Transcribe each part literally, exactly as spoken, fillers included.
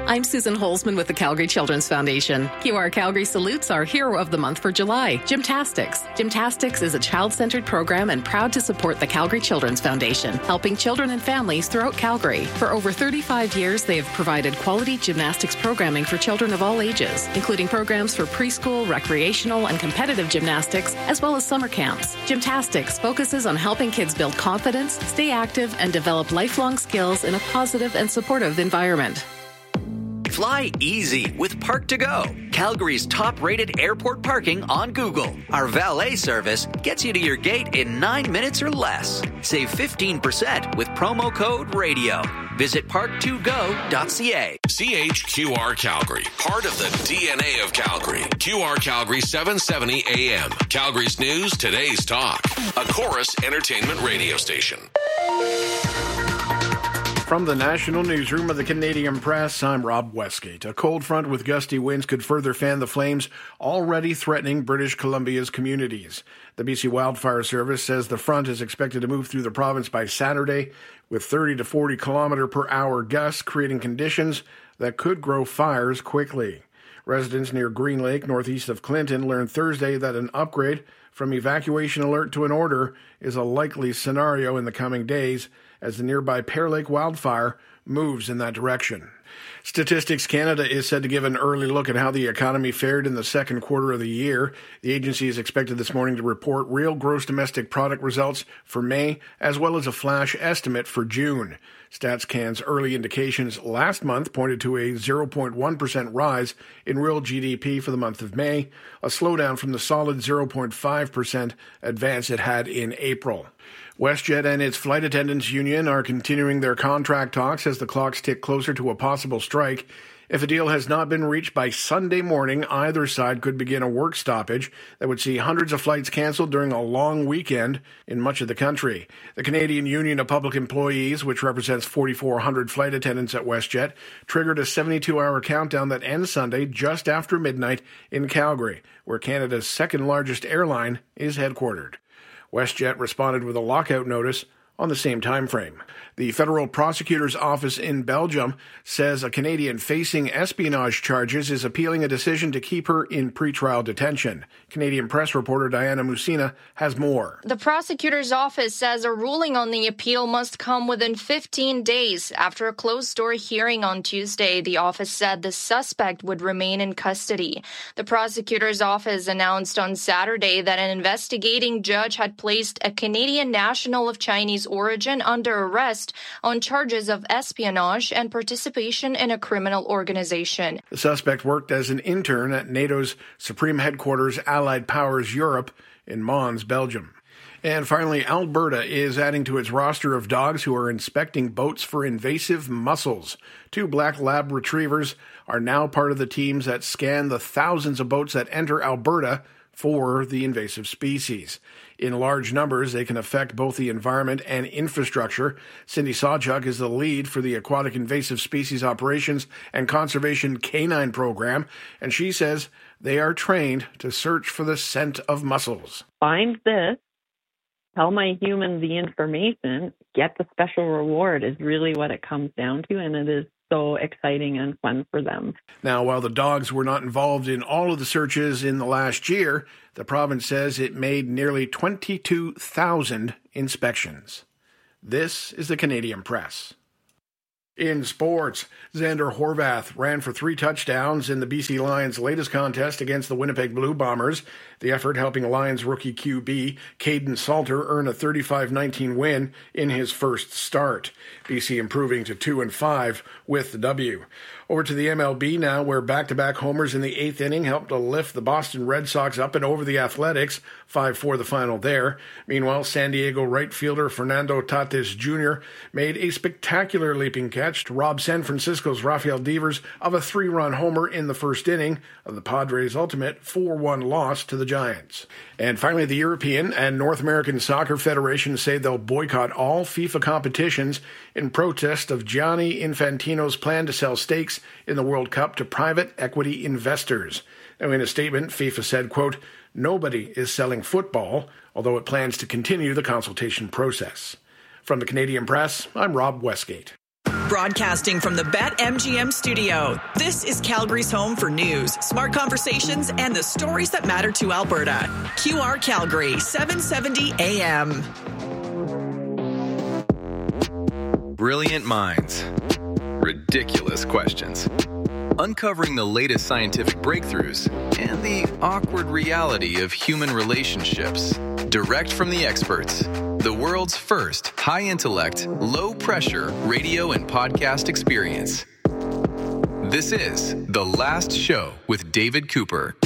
I'm Susan Holzman with the Calgary Children's Foundation. Q R Calgary salutes our hero of the month for July, Gymtastics. Gymtastics is a child-centered program and proud to support the Calgary Children's Foundation, helping children and families throughout Calgary. For over thirty-five years, they have provided quality gymnastics programming for children of all ages, including programs for preschool, recreational, and competitive gymnastics, as well as summer camps. Gymtastics focuses on helping kids build confidence, stay active, and develop lifelong skills in a positive and supportive environment. Fly easy with Park to Go, Calgary's top-rated airport parking on Google. Our valet service gets you to your gate in nine minutes or less. Save fifteen percent with promo code RADIO. Visit park to go dot c a. C H Q R Calgary, part of the D N A of Calgary. Q R Calgary seven seventy A M. Calgary's news, today's talk. A Chorus Entertainment radio station. From the National Newsroom of the Canadian Press, I'm Rob Westgate. A cold front with gusty winds could further fan the flames already threatening British Columbia's communities. The B C Wildfire Service says the front is expected to move through the province by Saturday with thirty to forty kilometer per hour gusts, creating conditions that could grow fires quickly. Residents near Green Lake, northeast of Clinton, learned Thursday that an upgrade from evacuation alert to an order is a likely scenario in the coming days as the nearby Pear Lake wildfire moves in that direction. Statistics Canada is said to give an early look at how the economy fared in the second quarter of the year. The agency is expected this morning to report real gross domestic product results for May, as well as a flash estimate for June. StatsCan's early indications last month pointed to a zero point one percent rise in real G D P for the month of May, a slowdown from the solid zero point five percent advance it had in April. WestJet and its flight attendants union are continuing their contract talks as the clocks tick closer to a possible strike. If a deal has not been reached by Sunday morning, either side could begin a work stoppage that would see hundreds of flights canceled during a long weekend in much of the country. The Canadian Union of Public Employees, which represents four thousand four hundred flight attendants at WestJet, triggered a seventy-two hour countdown that ends Sunday just after midnight in Calgary, where Canada's second largest airline is headquartered. WestJet responded with a lockout notice on the same time frame. The federal prosecutor's office in Belgium says a Canadian facing espionage charges is appealing a decision to keep her in pretrial detention. Canadian press reporter Diana Musina has more. The prosecutor's office says a ruling on the appeal must come within fifteen days. After a closed-door hearing on Tuesday, the office said the suspect would remain in custody. The prosecutor's office announced on Saturday that an investigating judge had placed a Canadian national of Chinese origin under arrest on charges of espionage and participation in a criminal organization. The suspect worked as an intern at NATO's Supreme Headquarters Allied Powers Europe in Mons, Belgium. And finally, Alberta is adding to its roster of dogs who are inspecting boats for invasive mussels. Two black lab retrievers are now part of the teams that scan the thousands of boats that enter Alberta for the invasive species. In large numbers, they can affect both the environment and infrastructure. Cindy Sawchuk is the lead for the Aquatic Invasive Species Operations and Conservation Canine Program, and she says they are trained to search for the scent of mussels. Find this, tell my human the information, get the special reward is really what it comes down to, and it is so exciting and fun for them. Now, while the dogs were not involved in all of the searches in the last year, the province says it made nearly twenty-two thousand inspections. This is the Canadian Press. In sports, Xander Horvath ran for three touchdowns in the B C Lions' latest contest against the Winnipeg Blue Bombers, the effort helping Lions rookie Q B Caden Salter earn a thirty-five nineteen win in his first start. B C improving to two and five with the W. Over to the M L B now, where back-to-back homers in the eighth inning helped to lift the Boston Red Sox up and over the Athletics, five four the final there. Meanwhile, San Diego right fielder Fernando Tatis Junior made a spectacular leaping catch to rob San Francisco's Rafael Devers of a three-run homer in the first inning of the Padres' ultimate four one loss to the Giants. And finally, the European and North American Soccer Federations say they'll boycott all FIFA competitions in protest of Gianni Infantino's plan to sell stakes in the World Cup to private equity investors. Now, in a statement, FIFA said, quote, "Nobody is selling football, although it plans to continue the consultation process." From the Canadian Press, I'm Rob Westgate. Broadcasting from the BetMGM studio, this is Calgary's home for news, smart conversations, and the stories that matter to Alberta. Q R Calgary, seven seventy A M. Brilliant minds. Ridiculous questions. Uncovering the latest scientific breakthroughs and the awkward reality of human relationships. Direct from the experts. The world's first high-intellect, low-pressure radio and podcast experience. This is The Last Show with David Cooper.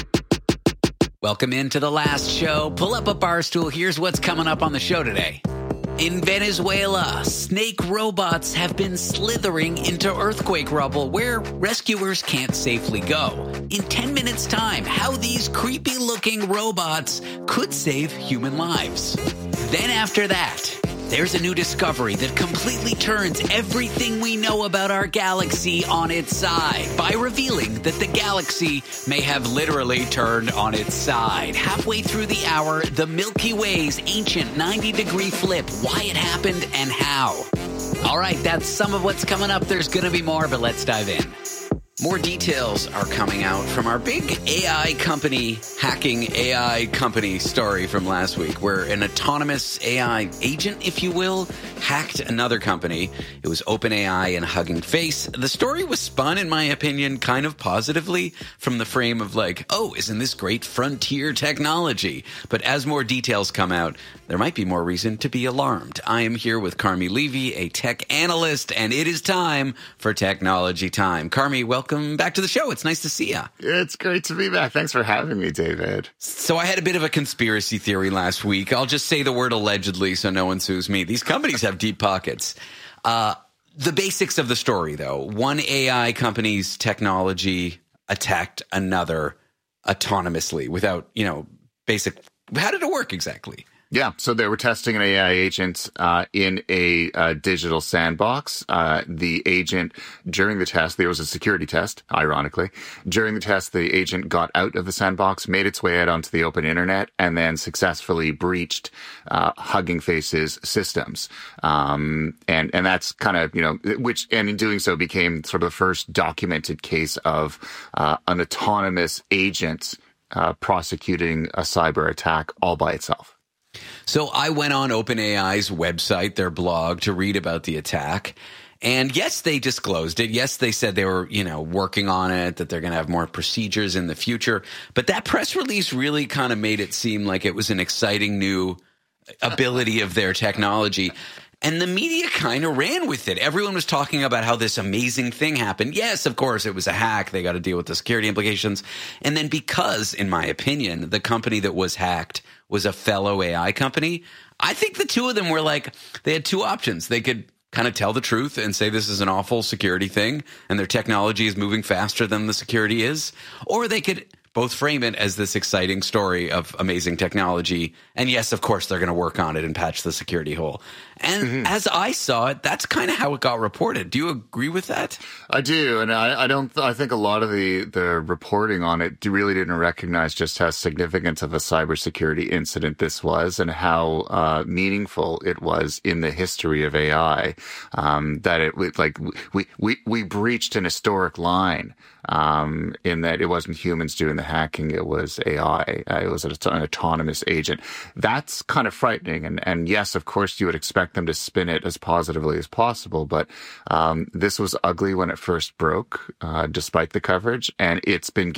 Welcome into The Last Show. Pull up a bar stool. Here's what's coming up on the show today. In Venezuela, snake robots have been slithering into earthquake rubble where rescuers can't safely go. In ten minutes' time, how these creepy-looking robots could save human lives. Then after that, there's a new discovery that completely turns everything we know about our galaxy on its side by revealing that the galaxy may have literally turned on its side. Halfway through the hour, the Milky Way's ancient ninety-degree flip, why it happened and how. All right, that's some of what's coming up. There's going to be more, but let's dive in. More details are coming out from our big A I company, hacking A I company story from last week, where an autonomous A I agent, if you will, hacked another company. It was OpenAI and Hugging Face. The story was spun, in my opinion, kind of positively from the frame of like, oh, isn't this great frontier technology? But as more details come out, there might be more reason to be alarmed. I am here with Carmi Levy, a tech analyst, and it is time for Technology Time. Carmi, welcome back to the show. It's nice to see you. It's great to be back. Thanks for having me, David. So I had a bit of a conspiracy theory last week. I'll just say the word allegedly so no one sues me. These companies have deep pockets. Uh, the basics of the story, though. One A I company's technology attacked another autonomously without, you know, basic... How did it work exactly? Yeah, so they were testing an A I agent uh, in a uh, digital sandbox. Uh, the agent, during the test, there was a security test, ironically. During the test, the agent got out of the sandbox, made its way out onto the open internet, and then successfully breached uh, Hugging Face's systems. Um, and, and that's kind of, you know, which, and in doing so became sort of the first documented case of uh, an autonomous agent uh, prosecuting a cyber attack all by itself. So I went on OpenAI's website, their blog, to read about the attack. And yes, they disclosed it. Yes, they said they were, you know, working on it, that they're going to have more procedures in the future. But that press release really kind of made it seem like it was an exciting new ability of their technology. And the media kind of ran with it. Everyone was talking about how this amazing thing happened. Yes, of course, it was a hack. They got to deal with the security implications. And then because, in my opinion, the company that was hacked was a fellow A I company, I think the two of them were like, they had two options. They could kind of tell the truth and say this is an awful security thing and their technology is moving faster than the security is, or they could both frame it as this exciting story of amazing technology. And yes, of course, they're going to work on it and patch the security hole. And mm-hmm. as I saw it, that's kind of how it got reported. Do you agree with that? I do. And I, I don't, I think a lot of the, the reporting on it really didn't recognize just how significant of a cybersecurity incident this was and how uh, meaningful it was in the history of A I. Um, that it, like, we, we, we breached an historic line. Um, in that it wasn't humans doing the hacking, it was A I. Uh, it was an, an autonomous agent. That's kind of frightening. And, and yes, of course, you would expect them to spin it as positively as possible. But um, this was ugly when it first broke, uh, despite the coverage. And it's been